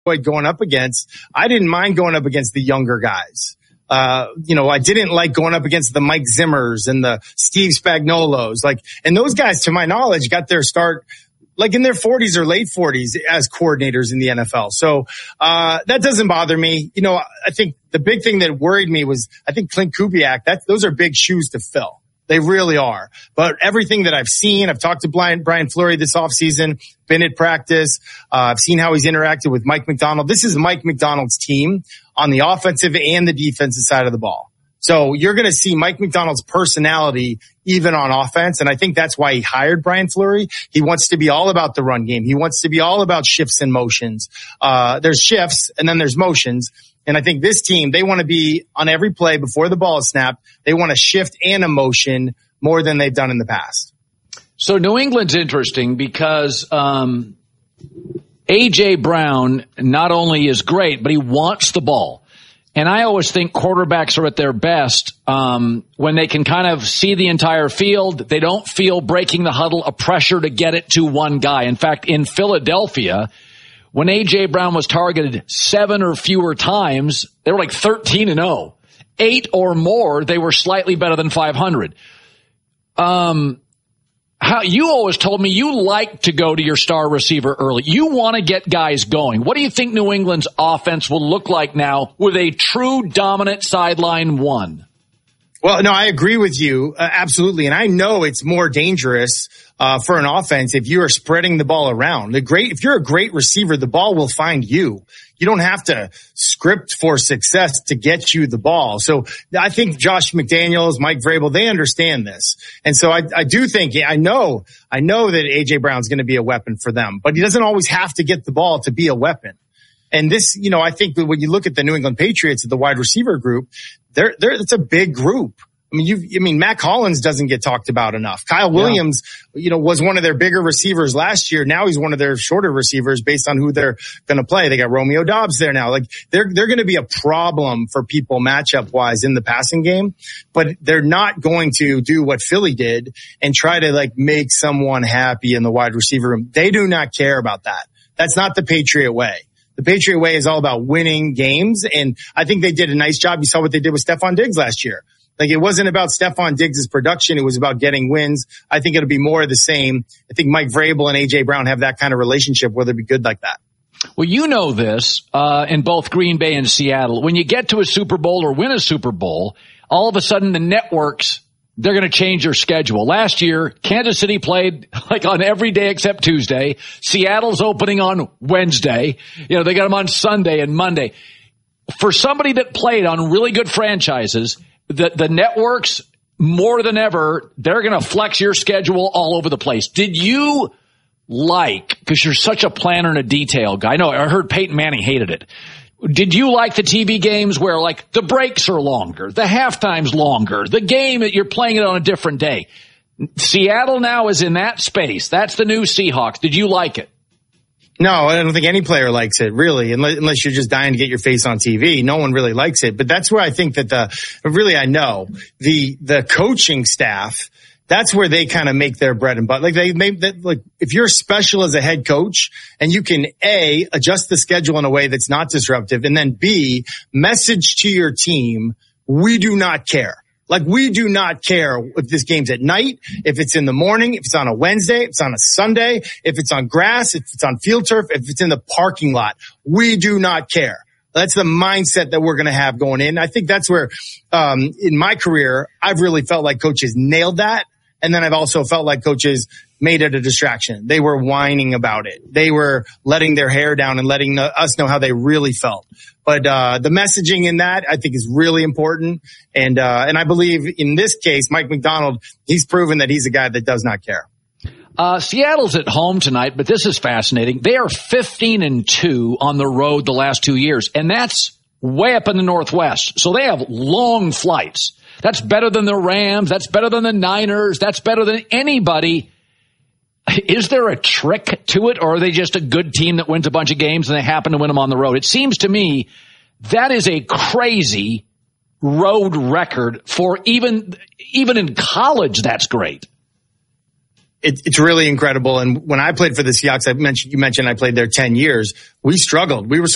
enjoyed going up against. I didn't mind going up against the younger guys. I didn't like going up against the Mike Zimmers and the Steve Spagnuolos. And those guys, to my knowledge, got their start in their 40s or late 40s as coordinators in the NFL. So, that doesn't bother me. I think the big thing that worried me was, I think Clint Kubiak, those are big shoes to fill. They really are. But everything that I've seen, I've talked to Brian Fleury this offseason, been at practice. I've seen how he's interacted with Mike Macdonald. This is Mike Macdonald's team on the offensive and the defensive side of the ball. So you're going to see Mike Macdonald's personality even on offense. And I think that's why he hired Brian Fleury. He wants to be all about the run game. He wants to be all about shifts and motions. There's shifts and then there's motions. And I think this team, they want to be on every play before the ball is snapped. They want to shift and a motion more than they've done in the past. So New England's interesting because A.J. Brown not only is great, but he wants the ball. And I always think quarterbacks are at their best when they can kind of see the entire field. They don't feel breaking the huddle, a pressure to get it to one guy. In fact, in Philadelphia, when A.J. Brown was targeted 7 or fewer times, they were 13-0. 8 or more, they were slightly better than 500. How you always told me you like to go to your star receiver early. You want to get guys going. What do you think New England's offense will look like now with a true dominant sideline one? Well, no, I agree with you. Absolutely. And I know it's more dangerous for an offense if you are spreading the ball around. If you're a great receiver, the ball will find you. You don't have to script for success to get you the ball. So I think Josh McDaniels, Mike Vrabel, they understand this. And so I do think, I know that A.J. Brown's going to be a weapon for them, but he doesn't always have to get the ball to be a weapon. And this, I think that when you look at the New England Patriots, at the wide receiver group, it's a big group. Matt Collins doesn't get talked about enough. Kyle Williams, was one of their bigger receivers last year. Now he's one of their shorter receivers based on who they're going to play. They got Romeo Doubs there now. They're going to be a problem for people matchup wise in the passing game, but they're not going to do what Philly did and try to make someone happy in the wide receiver room. They do not care about that. That's not the Patriot way. The Patriot way is all about winning games. And I think they did a nice job. You saw what they did with Stephon Diggs last year. It wasn't about Stephon Diggs' production. It was about getting wins. I think it'll be more of the same. I think Mike Vrabel and A.J. Brown have that kind of relationship where they'll be good like that. Well, you know this in both Green Bay and Seattle. When you get to a Super Bowl or win a Super Bowl, all of a sudden the networks, they're going to change their schedule. Last year, Kansas City played on every day except Tuesday. Seattle's opening on Wednesday. They got them on Sunday and Monday. For somebody that played on really good franchises, the networks, more than ever, they're going to flex your schedule all over the place. Did you because you're such a planner and a detail guy. I know I heard Peyton Manning hated it. Did you like the TV games where the breaks are longer, the halftime's longer, the game that you're playing it on a different day? Seattle now is in that space. That's the new Seahawks. Did you like it? No, I don't think any player likes it, really, unless you're just dying to get your face on TV. No one really likes it. But that's where I think that the coaching staff, that's where they kind of make their bread and butter. If you're special as a head coach and you can A, adjust the schedule in a way that's not disruptive, and then B, message to your team, we do not care. We do not care if this game's at night, if it's in the morning, if it's on a Wednesday, if it's on a Sunday, if it's on grass, if it's on field turf, if it's in the parking lot. We do not care. That's the mindset that we're going to have going in. I think that's where, in my career, I've really felt like coaches nailed that. And then I've also felt like coaches made it a distraction. They were whining about it. They were letting their hair down and letting us know how they really felt. But the messaging in that, I think, is really important. And I believe in this case, Mike Macdonald, he's proven that he's a guy that does not care. Seattle's at home tonight, but this is fascinating. They are 15-2 on the road the last 2 years, and that's way up in the Northwest. So they have long flights. That's better than the Rams. That's better than the Niners. That's better than anybody. Is there a trick to it, or are they just a good team that wins a bunch of games and they happen to win them on the road? It seems to me that is a crazy road record for even in college. That's great. It's really incredible. And when I played for the Seahawks, you mentioned I played there 10 years. We struggled. We were